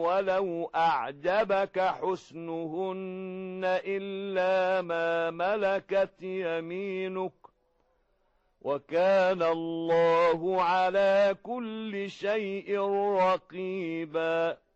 ولو أعجبك حسنهن إلا ما ملكت يمينك وكان الله على كل شيء رقيبا